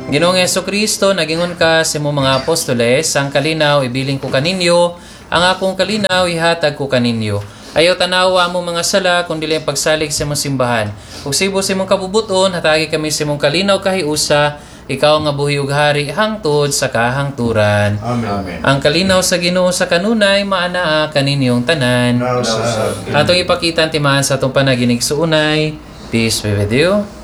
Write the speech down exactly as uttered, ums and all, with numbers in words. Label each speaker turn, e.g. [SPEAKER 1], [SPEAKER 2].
[SPEAKER 1] Ginoong Jesucristo, nagingon ka sa mo mga apostoles, ang kalinaw ibiling ko kaninyo, ang akong kalinaw ihatag ko kaninyo. Ayaw tanawa mo mga sala, kundi lang pagsalig sa mong simbahan. Kung sibo sa mong kabubuton, hatagi kami sa mong kalinaw kahiusa, ikaw nga buhi ug hari hangtod sa kahangturan.
[SPEAKER 2] Amen.
[SPEAKER 1] Ang kalinaw sa Ginoo sa kanunay maanaa kaninyong tanan.
[SPEAKER 2] Now, sa
[SPEAKER 1] Atong ipakita ang timaan sa atong panaginig suunay. Peace be with you.